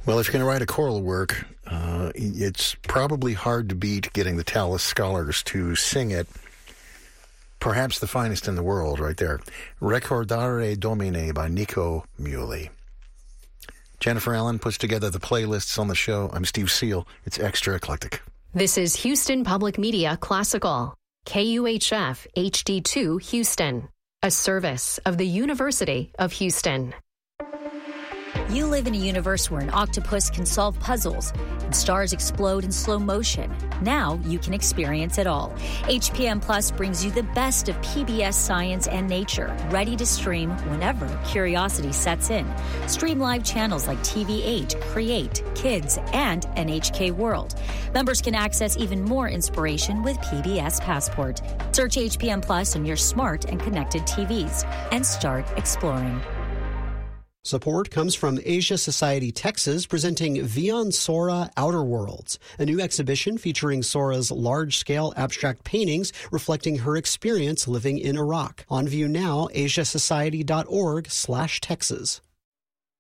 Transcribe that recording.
Well, if you're going to write a choral work, it's probably hard to beat getting the Tallis Scholars to sing it. Perhaps the finest in the world right there. Recordare Domine by Nico Muhly. Jennifer Allen puts together the playlists on the show. I'm Steve Seal. It's Extra Eclectic. This is Houston Public Media Classical. KUHF HD2 Houston. A service of the University of Houston. You live in a universe where an octopus can solve puzzles and stars explode in slow motion. Now you can experience it all. HPM Plus brings you the best of PBS science and nature, ready to stream whenever curiosity sets in. Stream live channels like TV8, Create, Kids, and NHK World. Members can access even more inspiration with PBS Passport. Search HPM Plus on your smart and connected TVs and start exploring. Support comes from Asia Society Texas, presenting Vian Sora Outer Worlds, a new exhibition featuring Sora's large-scale abstract paintings reflecting her experience living in Iraq. On view now, asiasociety.org/Texas.